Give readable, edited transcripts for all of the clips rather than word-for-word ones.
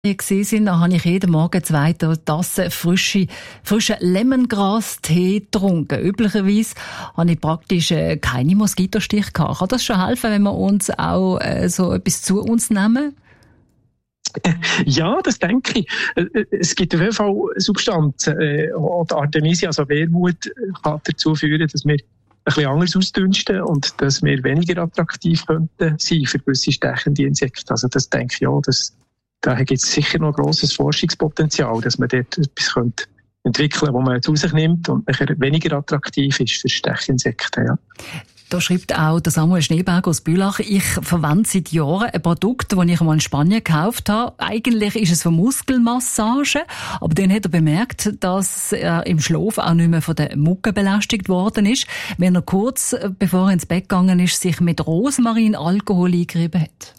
Sind, dann habe ich jeden Morgen 2 Tassen frischen Lemongras-Tee getrunken. Üblicherweise habe ich praktisch keine Moskitostich gehabt. Kann das schon helfen, wenn wir uns auch so etwas zu uns nehmen? Ja, das denke ich. Es gibt auf jeden Fall Substanzen, oder Artemisia, also Wermut, kann dazu führen, dass wir ein bisschen anders ausdünsten und dass wir weniger attraktiv könnten sein für gewisse stechende Insekten. Also das denke ich ja, da gibt es sicher noch ein grosses Forschungspotenzial, dass man dort etwas entwickeln könnte, wo man zu sich nimmt und nachher weniger attraktiv ist für Stechinsekten. Ja. Da schreibt auch der Samuel Schneeberger aus Bülach, ich verwende seit Jahren ein Produkt, das ich einmal in Spanien gekauft habe. Eigentlich ist es für Muskelmassage, aber dann hat er bemerkt, dass er im Schlaf auch nicht mehr von der Mucke belästigt worden ist, wenn er kurz, bevor er ins Bett gegangen ist, sich mit Rosmarinalkohol eingerieben hat.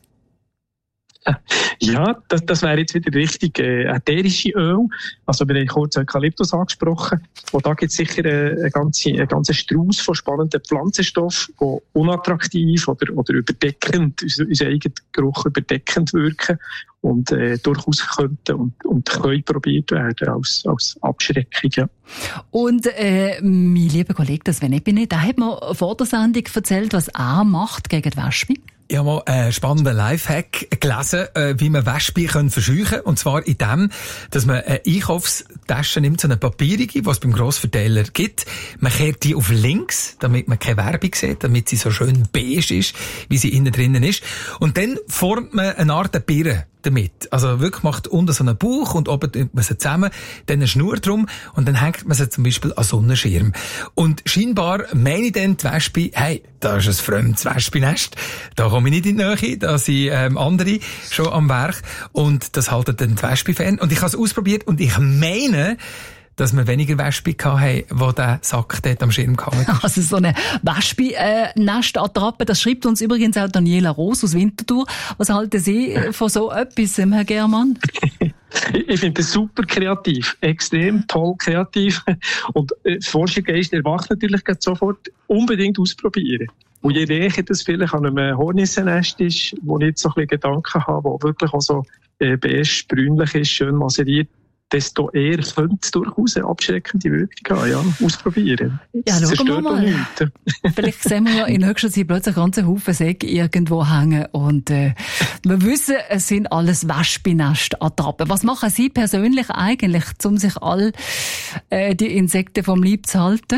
Ja, das wäre jetzt wieder richtig ätherische Öl. Also wir haben kurz Eukalyptus angesprochen. Und da gibt es sicher einen ganzen Strauß von spannenden Pflanzenstoffen, die unattraktiv oder überdeckend, unseren eigenen Geruch überdeckend wirken und durchaus könnten und können probiert werden als Abschreckung. Ja. Und mein lieber Kollege, das wenn ich bin, der hat mir vor der Sendung erzählt, was er macht gegen die Wespe. Ich habe mal einen spannenden Lifehack gelesen, wie man Wespe verscheuchen kann. Und zwar in dem, dass man eine Einkaufstasche nimmt, so eine papierige, die es beim Grossverteiler gibt. Man kehrt die auf links, damit man keine Werbung sieht, damit sie so schön beige ist, wie sie innen drinnen ist. Und dann formt man eine Art Birne damit. Also wirklich macht unten so einen Bauch und oben tut man sie zusammen, dann eine Schnur drum und dann hängt man sie zum Beispiel an Sonnenschirm. Und scheinbar meine ich dann die Wespe, hey, da ist ein fremdes Wespennest, da komme ich nicht in die Nähe, da sind andere schon am Werk und das halten dann die Wespe fern. Und ich habe es ausprobiert und ich meine, dass wir weniger Wespe hatten, die der Sack dort am Schirm gehangen hat. Also so eine Wespe-Nest-Attrappe, das schreibt uns übrigens auch Daniela Roos aus Winterthur. Was halten Sie von so etwas, Herr Germann? Ich finde das super kreativ, extrem toll kreativ. Und Forschergeist erwacht natürlich sofort, unbedingt ausprobieren. Und je näher das vielleicht an einem Hornissennest ist, wo ich jetzt so ein bisschen Gedanken habe, wo wirklich auch so beige, brünlich ist, schön maseriert, desto eher könnte es durchaus eine abschreckende Wirkung haben. Ja, ausprobieren. Ja, schauen wir mal. Vielleicht sehen wir ja in nächster Zeit plötzlich einen ganzen Haufen Säcke irgendwo hängen. Und wir wissen, es sind alles Wespennest-Attrappen. Was machen Sie persönlich eigentlich, um sich all die Insekten vom Leib zu halten?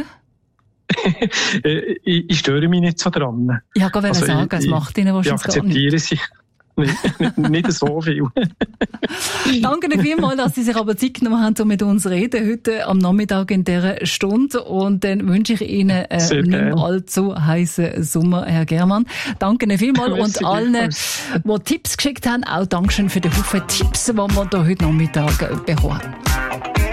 Ich störe mich nicht so dran. Ich wollte also sagen, es macht Ihnen wahrscheinlich gar nicht. Ich akzeptiere sie. Nicht so viel. Danke Ihnen vielmals, dass Sie sich aber Zeit genommen haben, um mit uns zu reden, heute am Nachmittag in dieser Stunde. Und dann wünsche ich Ihnen einen nicht allzu heißen Sommer, Herr Germann. Danke Ihnen vielmals und allen, die Tipps geschickt haben, auch Dankeschön für die Haufen Tipps, die wir hier heute Nachmittag bekommen haben.